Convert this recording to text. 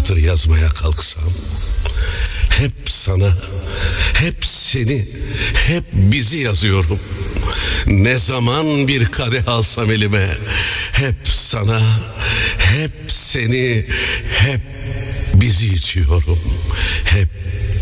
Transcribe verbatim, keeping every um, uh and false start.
satır yazmaya kalksam, hep sana, hep seni, hep bizi yazıyorum. Ne zaman bir kadeh alsam elime, hep sana, hep seni, hep bizi içiyorum. Hep